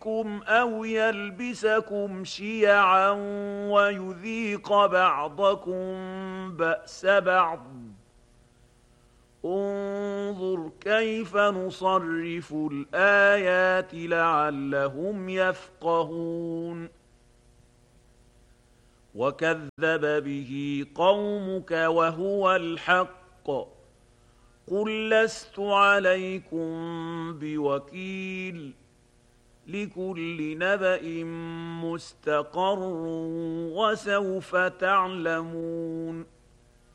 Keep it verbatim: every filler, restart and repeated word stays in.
بِكُمْ أَوْ يَلْبِسَكُمْ شِيَعًا وَيُذِيقَ بَعْضَكُم بَأْسَ بَعْضٍ انظُرْ كَيْفَ نُصَرِّفُ الْآيَاتِ لَعَلَّهُمْ يَفْقَهُونَ وَكَذَّبَ بِهِ قَوْمُكَ وَهُوَ الْحَقُّ قُل لَّسْتُ عَلَيْكُم بِوَكِيلٍ لِكُلِّ نَبَإٍ مُّسْتَقَرٌّ وَسَوْفَ تَعْلَمُونَ